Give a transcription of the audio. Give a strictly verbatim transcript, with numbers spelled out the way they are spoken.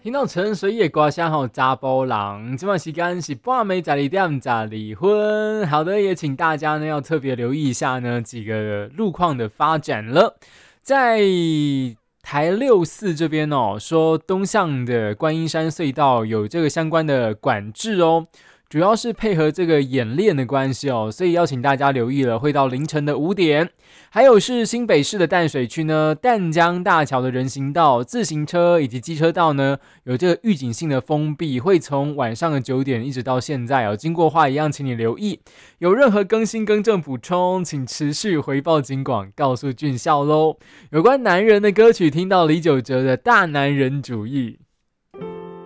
听到沉水夜瓜香好查波浪，今晚时间是半暝十二点十二分。好的，也请大家呢要特别留意一下呢几个路况的发展了。在台六四这边哦，说东向的观音山隧道有这个相关的管制哦。主要是配合这个演练的关系哦，所以邀请大家留意了，会到凌晨的五点。还有是新北市的淡水区呢，淡江大桥的人行道、自行车以及机车道呢，有这个预警性的封闭，会从晚上的九点一直到现在哦。经过的话一样，请你留意。有任何更新、更正、补充，请持续回报警广，告诉俊孝喽。有关男人的歌曲，听到李玖哲的《大男人主义》。